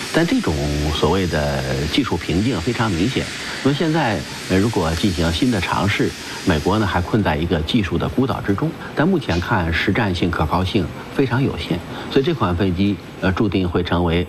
但这种所谓的技术瓶颈非常明显。那么现在如果进行新的尝试，美国呢还困在一个技术的孤岛之中，但目前看实战性、可靠性非常有限，所以这款飞机注定会成为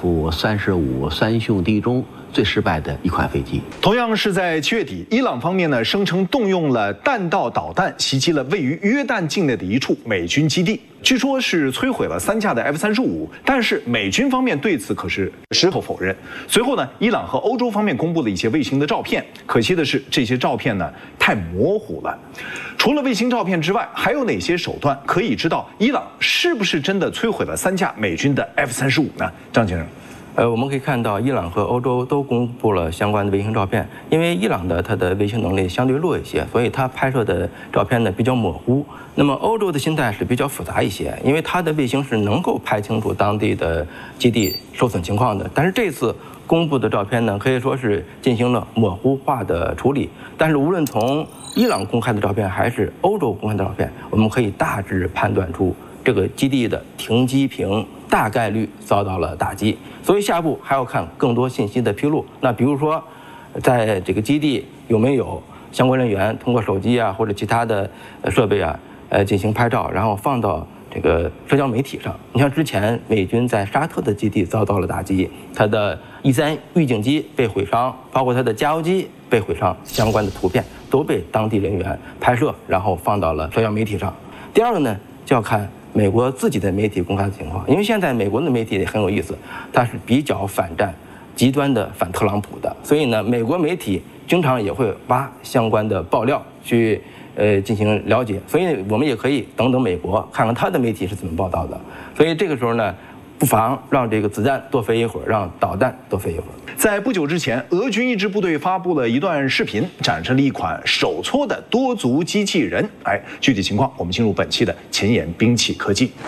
F-35三兄弟中最失败的一款飞机。 同样是在7月底，伊朗方面呢声称动用了弹道导弹袭击了位于约旦境内的一处美军基地，据说是摧毁了3架的 F-35，但是美军方面对此可是矢口否认。随后呢，伊朗和欧洲方面公布了一些卫星的照片，可惜的是这些照片呢太模糊了。除了卫星照片之外，还有哪些手段可以知道伊朗是不是真的摧毁了3架美军的 F-35呢？张先生。 我们可以看到，伊朗和欧洲都公布了相关的卫星照片。因为伊朗的它的卫星能力相对弱一些，所以它拍摄的照片呢比较模糊。那么欧洲的心态是比较复杂一些，因为它的卫星是能够拍清楚当地的基地受损情况的。但是这次公布的照片呢，可以说是进行了模糊化的处理。但是无论从伊朗公开的照片还是欧洲公开的照片，我们可以大致判断出这个基地的停机坪大概率遭到了打击。所以下一步还要看更多信息的披露。那比如说，在这个基地有没有相关人员通过手机啊或者其他的设备啊，进行拍照，然后放到这个社交媒体上。你像之前美军在沙特的基地遭到了打击，它的E3预警机被毁伤，包括它的加油机被毁伤，相关的图片都被当地人员拍摄，然后放到了社交媒体上。第二个呢，就要看美国自己的媒体公开的情况，因为现在美国的媒体也很有意思，它是比较反战、极端的反特朗普的，所以呢，美国媒体经常也会挖相关的爆料去进行了解，所以我们也可以等等美国看看他的媒体是怎么报道的。所以这个时候呢，不妨让这个子弹多飞一会儿，让导弹多飞一会儿。 在不久之前，俄军一支部队发布了一段视频，展示了一款手搓的多足机器人。具体情况我们进入本期的前沿兵器科技。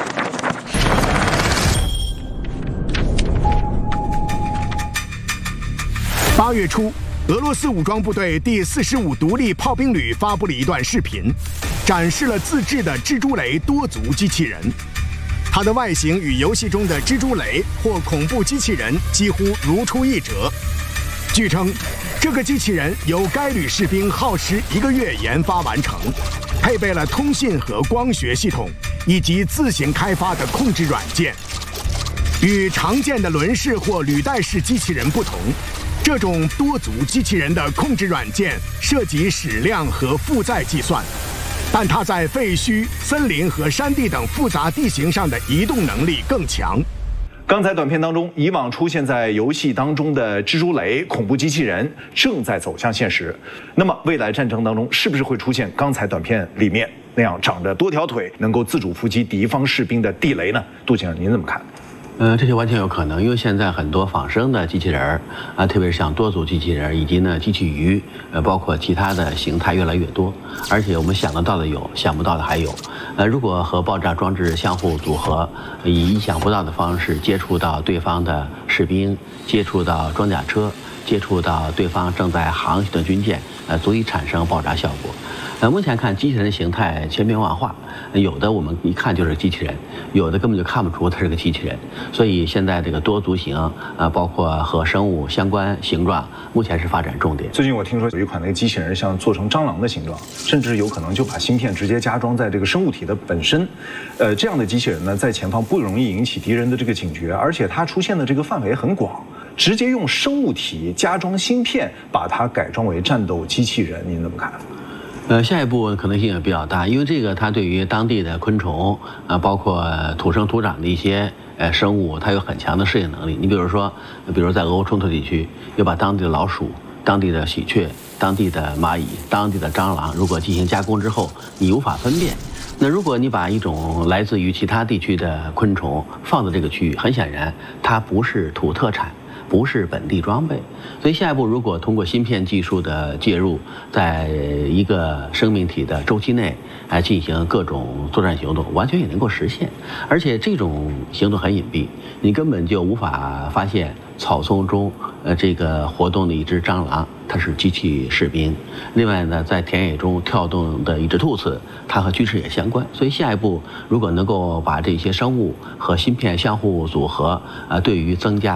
8月初，俄罗斯武装部队第45独立炮兵旅发布了一段视频，展示了自制的蜘蛛雷多足机器人。它的外形与游戏中的蜘蛛雷或恐怖机器人几乎如出一辙。据称，这个机器人由该旅士兵耗时1个月研发完成，配备了通信和光学系统，以及自行开发的控制软件。与常见的轮式或履带式机器人不同，这种多足机器人的控制软件涉及矢量和负载计算。但它在废墟、森林和山地等复杂地形上的移动能力更强。 刚才短片当中，以往出现在游戏当中的蜘蛛雷、恐怖机器人正在走向现实。那么，未来战争当中是不是会出现刚才短片里面那样长着多条腿、能够自主伏击敌方士兵的地雷呢？杜先生，您怎么看？ 这些完全有可能，因为现在很多仿生的机器人特别是像多足机器人以及呢机器鱼，包括其他的形态越来越多，而且我们想得到的有，想不到的还有。如果和爆炸装置相互组合，以意想不到的方式接触到对方的士兵，接触到装甲车，接触到对方正在航行的军舰，足以产生爆炸效果。目前看机器人形态千变万化，有的我们一看就是机器人，有的根本就看不出它是个机器人。所以现在这个多足型，包括和生物相关形状，目前是发展重点。 最近我听说有一款那个机器人像做成蟑螂的形状，甚至有可能就把芯片直接加装在这个生物体的本身。这样的机器人呢，在前方不容易引起敌人的这个警觉，而且它出现的这个范围很广。直接用生物体加装芯片，把它改装为战斗机器人，您怎么看？ 下一步可能性也比较大，因为这个它对于当地的昆虫包括土生土长的一些生物，它有很强的适应能力。你比如说，在俄乌冲突地区，又把当地的老鼠、当地的喜鹊、当地的蚂蚁、当地的蟑螂，如果进行加工之后，你无法分辨。那如果你把一种来自于其他地区的昆虫放到这个区域，很显然它不是土特产，不是本地装备。所以下一步如果通过芯片技术的介入，在一个生命体的周期内进行各种作战行动，完全也能够实现。而且这种行动很隐蔽，你根本就无法发现草丛中这个活动的一只蟑螂，它是机器士兵。另外呢，在田野中跳动的一只兔子，它和军事也相关。所以下一步如果能够把这些生物和芯片相互组合，对于增加